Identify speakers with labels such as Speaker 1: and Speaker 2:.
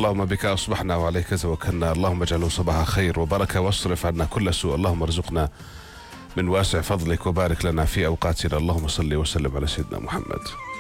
Speaker 1: اللهم بك أصبحنا وعليك توكلنا، اللهم اجعله صباح خير وبركة واصرف عنا كل سوء، اللهم ارزقنا من واسع فضلك وبارك لنا في أوقاتنا، اللهم صل وسلم على سيدنا محمد.